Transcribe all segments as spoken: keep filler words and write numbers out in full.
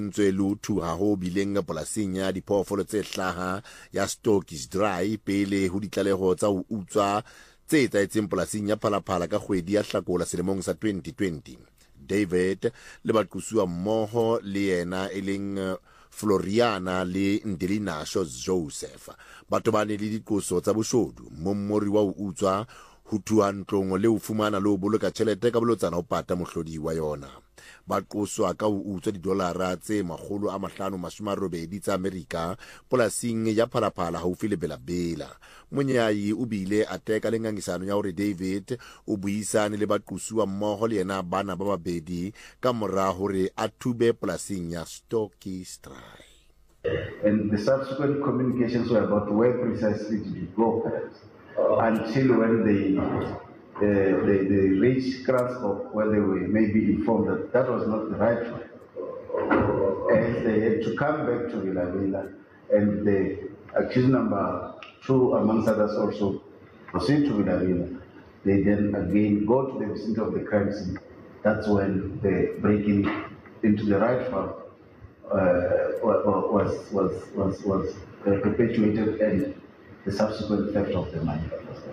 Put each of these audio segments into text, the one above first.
ntse le thu ha ho bileng polasing ya diphoofolo tse hlaha ya Stokisdraai pele ho ditlaleho tsa ho utswa tse etsahetseng polasing ya Phalaphala ka kgwedi ya Hlakola selemong sa twenty twenty. David le baqosuwa mmoho le yena e leng Floriana le Ndelina Joseph ba tobane le diqoso tsa boshodu mommori wa ho utswa ho thuwa ntlong le ho fumana le ho boloka tjhelete ka bolotsana ho pata mohlodi wa yona. Ba qoswa ka ho utswa didolara tse makgolo a mahlano mashome a robedi tsa Amerika polasing ya Phalaphala haufi le Bela-Bela. Monyayi o bile a teka le ngangisano ya hore David o buisane le baqosuwa mmoho le yena bana ba babedi ka mora hore a thube polasing ya Stokisdraai. And the subsequent communications were about where precisely to go until when they uh, they, they reached Kraskop, where they were maybe informed that that was not the right one. And they had to come back to Bela-Bela, and the accused number two, amongst others, also proceed to Bela-Bela. They then again go to the vicinity of the crime scene. That's when the breaking into the right farm uh, was was was was uh, perpetuated, and the subsequent theft of the money.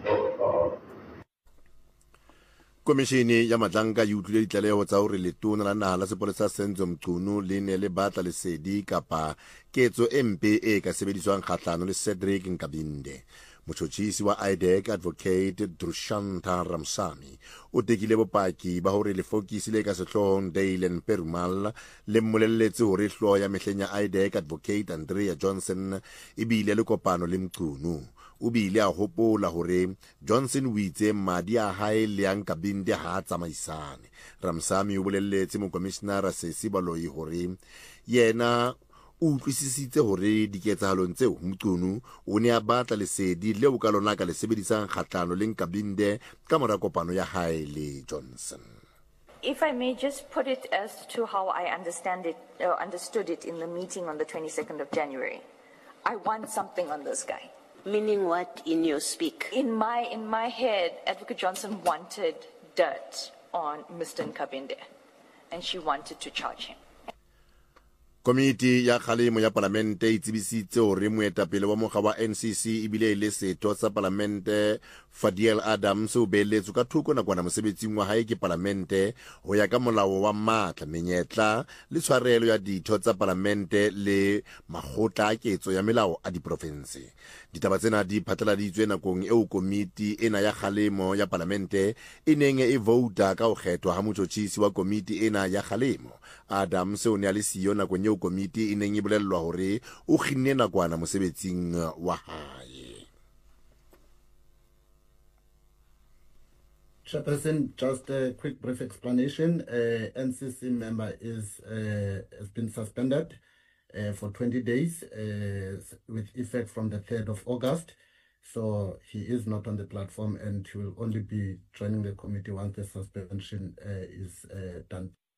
Komishini ya Matlanka e utlwile ditlaleho tsa hore letona la naha la sepolesa Senzo Mchunu le ne le batla lesedi kapa ketso e mpe e ka sebediswang kgahlano le Cedric Nkabinde. Motjhotjhisi wa I D E C Advocate Drushanta Ramsamy o tekile bopaki ba hore lefokisi le ka sehloohong Dylan Perumal le mmolelletse hore hlooho ya mehleng ya I D E C Advocate Andrea Johnson e bile le kopano le Mchunu. O bile a hopola hore Johnson o itse madi a hae le ya Nkabinde ha tsamaisane. Ramsamy o bolelletse mokomishenara Sesi Baloyi hore yena o utlwisisitse hore diketsahalong tseo Mchunu o ne a batla lesedi leo ka lona ka le sebedisang kgahlano le Nkabinde ka mora kopano ya hae le Johnson. If I may just put it as to how I understand it, or understood it in the meeting on the twenty-second of January. I want something on this guy. Meaning what in your speak? In my in my head, Advocate Johnson wanted dirt on Mister Nkabinde, and she wanted to charge him. Komiti ya kgalemo ya Palamente e tsebisitse hore moetapele wa mokga wa N C C ebile le setho sa Palamente Fadiel Adams o beeletswe ka thoko nakwana mosebetsing wa hae ke Palamente ho ya ka molao wa matla, menyetla le tshwarelo ya ditho tsa Palamente le makgotla a ketso ya melao a diprovinse. Ditaba tsena di phatlaladitswe nakong eo komiti ena ya kgalemo ya Palamente e neng e vouta ka ho kgethwa ha motjhotjhisi wa komiti ena ya kgalemo. Adams o ne a le siyo nakong eo komiti e neng e bolellwa hore o kginne nakwana mosebetsing wa hae. Chairperson, just a quick brief explanation. Uh, N C C member is uh, has been suspended uh, for twenty days uh, with effect from the third of August. So he is not on the platform, and he will only be joining the committee once the suspension uh, is uh, done.